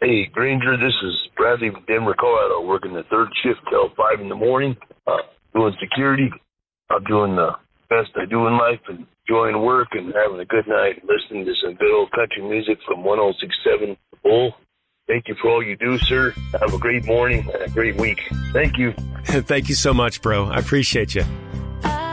Hey, Granger, this is Bradley from Denver, Colorado, working the third shift till 5 in the morning, doing security. I'm doing the best I do in life and enjoying work and having a good night, listening to some good old country music from 106.7 Bull. Thank you for all you do, sir. Have a great morning and a great week. Thank you. Thank you so much, bro. I appreciate you.